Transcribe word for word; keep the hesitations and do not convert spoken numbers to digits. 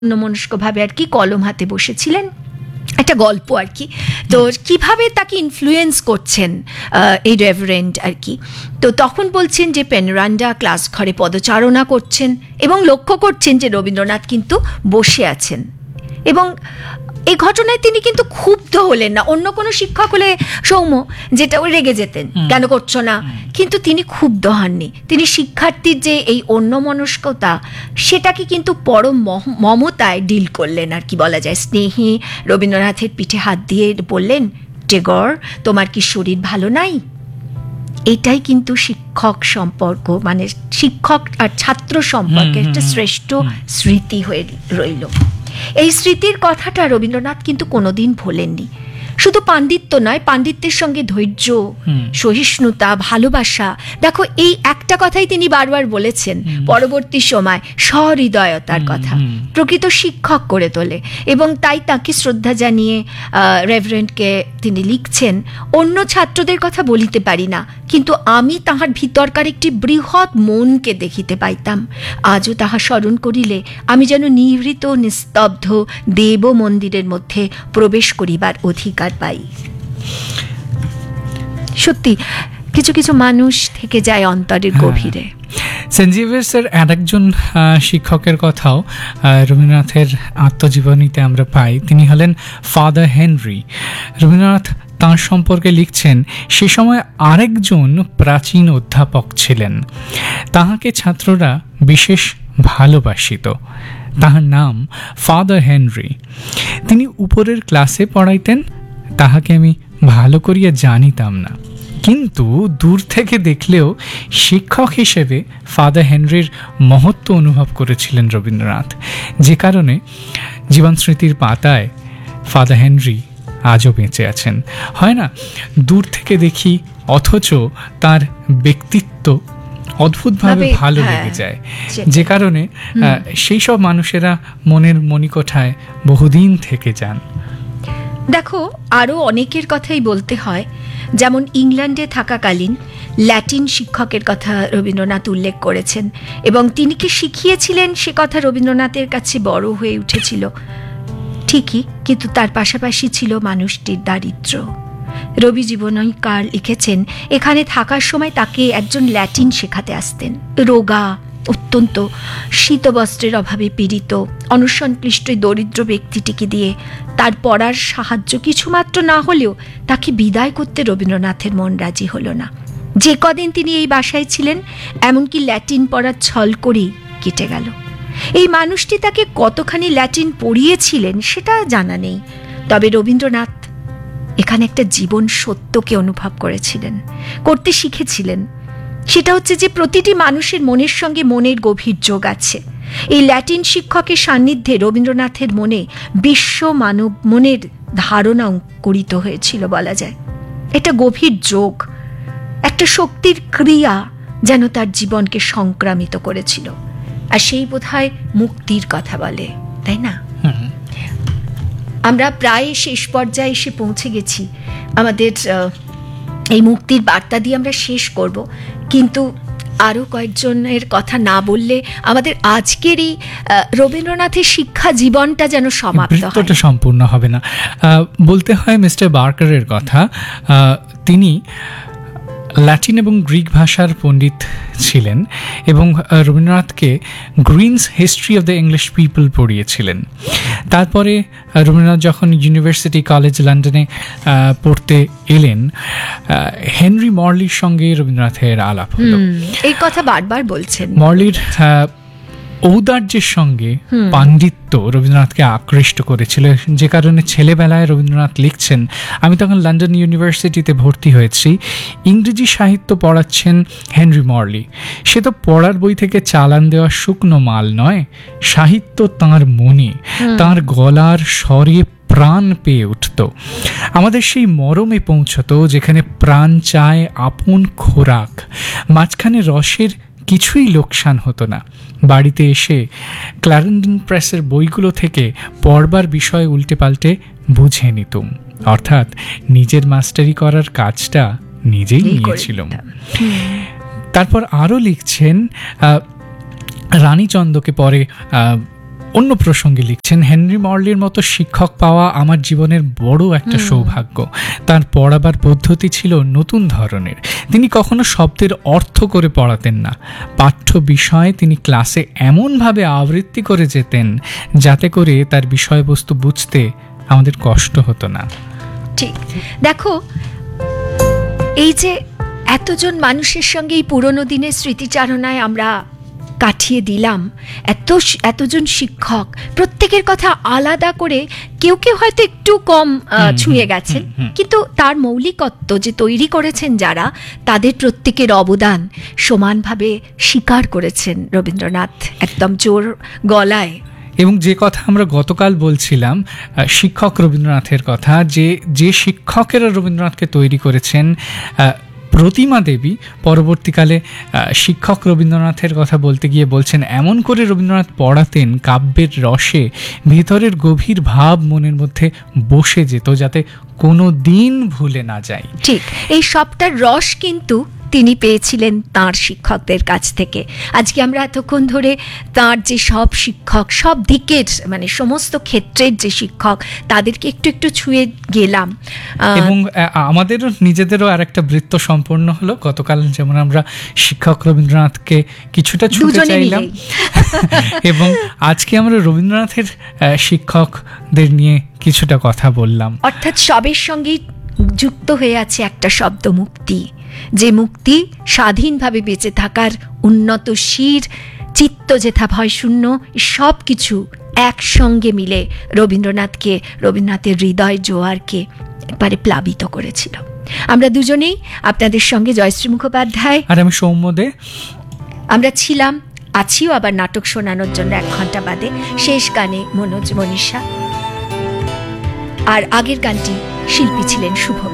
অন্যমনস্কভাবে আর কি কলম হাতে বসেছিলেন, একটা গল্প আর কি। তো কিভাবে তাকে ইনফ্লুয়েন্স করছেন এই রেভারেন্ড আর কি। তো তখন বলছেন যে পেনরান্ডা ক্লাস ঘরে পদচারণা করছেন এবং লক্ষ্য করছেন যে রবীন্দ্রনাথ কিন্তু বসে আছেন, এবং এই ঘটনায় তিনি কিন্তু ক্ষুব্ধ হলেন না। অন্য কোনো শিক্ষক হলে সৌম্য যেটা ওই রেগে যেতেন, কেন করছো না, কিন্তু তিনি ক্ষুব্ধ হননি। তিনি শিক্ষার্থীর যে এই অন্যমনস্কতা সেটাকে কিন্তু পরম মমতায় ডিল করলেন আর কি বলা যায়। স্নেহে রবীন্দ্রনাথের পিঠে হাত দিয়ে বললেন, টেগর তোমার কি শরীর ভালো নাই? এটাই কিন্তু শিক্ষক সম্পর্ক, মানে শিক্ষক আর ছাত্র সম্পর্কে একটা শ্রেষ্ঠ স্মৃতি হয়ে রইল। এই স্মৃতির কথাটা রবীন্দ্রনাথ কিন্তু কোনোদিন ভোলেননি। শুধু পাণ্ডিত্য নয়, পাণ্ডিত্যের সঙ্গে ধৈর্য, সহিষ্ণুতা, ভালোবাসা। দেখো, এই একটা কথাই তিনি বারবার বলেছেন পরবর্তী সময়, সহৃদয়তার কথা প্রকৃত শিক্ষক করে তোলে। এবং তাই তাকে শ্রদ্ধা জানিয়ে রেভারেন্ডকে তিনি লিখছেন, অন্য ছাত্রদের কথা বলিতে পারি না, কিন্তু আমি তাহার ভিতরকার একটি বৃহৎ মনকে দেখিতে পাইতাম। আজও তাহা স্মরণ করিলে আমি যেন নিভৃত নিস্তব্ধ দেব মন্দিরের মধ্যে প্রবেশ করিবার অধিকার পাই। সত্যি কিছু কিছু মানুষ থেকে যায় অন্তরের গভীরে। সেন্ট জেভিয়ার্সের আরেকজন শিক্ষকের কথাও রবীন্দ্রনাথের আত্মজীবনীতে আমরা পাই। তিনি হলেন ফাদার হেনরি। রবীন্দ্রনাথ তাঁর সম্পর্কে লিখছেন, সে সময় আরেকজন প্রাচীন অধ্যাপক ছিলেন, তাহাকে ছাত্ররা বিশেষ ভালোবাসিত। তাহার নাম ফাদার হেনরি। তিনি উপরের ক্লাসে পড়াইতেন, তাহাকে আমি ভালো করিয়া জানিতাম না, কিন্তু দূর থেকে দেখলেও শিক্ষক হিসেবে ফাদার হেনরির মহত্ব অনুভব করেছিলেন রবীন্দ্রনাথ, যে কারণে জীবনস্মৃতির পাতায় ফাদার হেনরি আজও বেঁচে আছেন। হয় না, দূর থেকে দেখি অথচ তার ব্যক্তিত্ব অদ্ভুতভাবে ভালো লেগে যায়, যে কারণে সেই সব মানুষেরা মনের মণিকোঠায় বহুদিন থেকে যান। দেখো, আরও অনেকের কথাই বলতে হয়। যেমন ইংল্যান্ডে থাকাকালীন ল্যাটিন শিক্ষকের কথা রবীন্দ্রনাথ উল্লেখ করেছেন, এবং তিনি কি শিখিয়েছিলেন সে কথা রবীন্দ্রনাথের কাছে বড় হয়ে উঠেছিল ঠিকই, কিন্তু তার পাশাপাশি ছিল মানুষটির দারিদ্র্য। রবি জীবনায়িকার লিখেছেন, এখানে থাকার সময় তাকে একজন ল্যাটিন শেখাতে আসতেন। রোগা, অত্যন্ত শীতবস্ত্রের অভাবে পীড়িত অনসংক্লিষ্ট দরিদ্র ব্যক্তিটিকে দিয়ে তার পড়ার সাহায্য কিছুমাত্র না হলেও তাকে বিদায় করতে রবীন্দ্রনাথের মন রাজি হলো না। যে কদিন তিনি এই বাসায় ছিলেন, এমনকি ল্যাটিন পড়ার ছল করেই কেটে গেল। এই মানুষটি তাকে কতখানি ল্যাটিন পড়িয়েছিলেন সেটা জানা নেই, তবে রবীন্দ্রনাথ এখানে একটা জীবন সত্যকে অনুভব করেছিলেন, করতে শিখেছিলেন। সেটা হচ্ছে যে প্রতিটি মানুষের মনের সঙ্গে মনের গভীর যোগ আছে। এই ল্যাটিন শিক্ষকের সান্নিধ্যে রবীন্দ্রনাথের মনে বিশ্ব মানব মনের ধারণা অঙ্কুরিত হয়েছিল বলা যায়। এটা গভীর যোগ, একটা শক্তির ক্রিয়া যেন তার জীবনকে সংক্রামিত করেছিল। আর সেই বোধহয় মুক্তির কথা বলে, তাই না? আমরা প্রায় শেষ পর্যায়ে এসে পৌঁছে গেছি। আমাদের এই মুক্তির বার্তা দিয়ে আমরা শেষ করব, কিন্তু আরও কয়েকজনের কথা না বললে আমাদের আজকের এই রবীন্দ্রনাথের শিক্ষা জীবনটা যেন সমাপ্ত হয়, সম্পূর্ণ হবে না। বলতে হয় মিস্টার বার্কারের কথা। তিনি ল্যাটিন এবং গ্রিক ভাষার পণ্ডিত ছিলেন এবং রবীন্দ্রনাথকে Greens history of the English people পড়িয়েছিলেন। তারপরে রবীন্দ্রনাথ যখন ইউনিভার্সিটি কলেজ লন্ডনে পড়তে এলেন, হেনরি মরলির সঙ্গে রবীন্দ্রনাথের আলাপ হলো। এই কথা বারবার বলছেন। মরলির ঔদার্যের সঙ্গে পাণ্ডিত্য রবীন্দ্রনাথকে আকৃষ্ট করেছিল, যে কারণে ছেলেবেলায় রবীন্দ্রনাথ লিখছেন, আমি তখন লন্ডন ইউনিভার্সিটিতে ভর্তি হয়েছি, ইংরেজি সাহিত্য পড়াচ্ছেন হেনরি মরলি। সে তো পড়ার বই থেকে চালান দেওয়া শুকনো মাল নয়, সাহিত্য তাঁর মনে, তাঁর গলার স্বরে প্রাণ পেয়ে উঠত। আমাদের সেই মরমে পৌঁছত যেখানে প্রাণ চায় আপন খোরাক, মাঝখানে রসের কিছুই লোকসান হতো না। বাড়িতে এসে ক্ল্যারেন্ডন প্রেসের বইগুলো থেকে পড়বার বিষয় উল্টে পাল্টে বুঝে নিতুম, অর্থাৎ নিজের মাস্টারি করার কাজটা নিজেই নিয়েছিলাম। তারপর আরও লিখছেন, রানীচন্দকে পরে অন্য প্রসঙ্গে লিখছেন, হেনরি মরলির মতো শিক্ষক পাওয়া আমার জীবনের বড় একটা সৌভাগ্য। তার পড়াবার পদ্ধতি ছিল নতুন ধরনের। তিনি কখনো শব্দের অর্থ করে পড়াতেন না। পাঠ্য বিষয় তিনি ক্লাসে এমনভাবে আবৃত্তি করে যেতেন যাতে করে তার বিষয়বস্তু বুঝতে আমাদের কষ্ট হতো না। ঠিক, দেখো এই যে এতজন মানুষের সঙ্গে এই পুরনো দিনের স্মৃতিচারণায় আমরা কাটিয়ে দিলাম, এত এতজন শিক্ষক, প্রত্যেকের কথা আলাদা করে কেউ কেউ হয়তো একটু কম ছুঁয়ে গেছেন, কিন্তু তার মৌলিকত্ব যে তৈরি করেছেন যারা, তাদের প্রত্যেকের অবদান সমানভাবে স্বীকার করেছেন রবীন্দ্রনাথ একদম জোর গলায়। এবং যে কথা আমরা গতকাল বলছিলাম শিক্ষক রবীন্দ্রনাথের কথা, যে যে শিক্ষকেরা রবীন্দ্রনাথকে তৈরি করেছেন, প্রতিমা দেবী পরবর্তীকালে শিক্ষক রবীন্দ্রনাথের কথা বলতে গিয়ে বলছেন, এমন করে রবীন্দ্রনাথ পড়াতেন কাব্যের রসে ভিতরের গভীর ভাব মনের মধ্যে বসে যেত, যাতে কোনো দিন ভুলে না যায়। ঠিক, এই সবটার রস কিন্তু তিনি পেয়েছিলেন তাঁর শিক্ষকদের কাছ থেকে। আজকে আমরা এতক্ষণ ধরে তাঁর যে সব শিক্ষক, সব দিকের মানে সমস্ত ক্ষেত্রের যে শিক্ষক, তাদেরকে একটু একটু ছুঁয়ে গেলাম, এবং আমাদেরও নিজেদেরও আর একটা বৃত্ত সম্পন্ন হলো। গতকাল যেমন আমরা শিক্ষক রবীন্দ্রনাথকে কিছুটা ছুঁতে চাইলাম, এবং আজকে আমরা রবীন্দ্রনাথের শিক্ষকদের নিয়ে কিছুটা কথা বললাম। অর্থাৎ সবের সঙ্গেই যুক্ত হয়ে আছে একটা শব্দ, মুক্তি। যে মুক্তি স্বাধীনভাবে বেঁচে থাকার উন্নত শির, চিত্ত যেথা ভয় শূন্য, সব কিছু একসঙ্গে মিলে রবীন্দ্রনাথকে, রবীন্দ্রনাথের হৃদয় জোয়ারকে একবারে প্লাবিত করেছিল। আমরা দুজনেই আপনাদের সঙ্গে জয়শ্রী মুখোপাধ্যায় আর আমি সৌম্য দে, আমরা ছিলাম, আছিও আবার নাটক শোনানোর জন্য এক ঘন্টা বাদে। শেষ গানে মনোজ মনীষা, আর আগের গানটি শিল্পী ছিলেন শুভ।